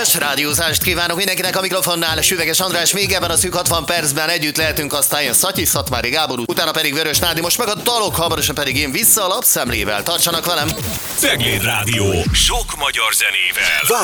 Kellemes rádiózást kívánok mindenkinek, a mikrofonnál Süveges András. Még ebben a szűk 60 percben együtt lehetünk, aztán jön Szatyi, Szatmári Gábor, utána pedig Vörös Nádi, most meg a dalok, hamarosan pedig én vissza a lapszemlével. Tartsanak velem! Cegléd Rádió. Sok magyar zenével.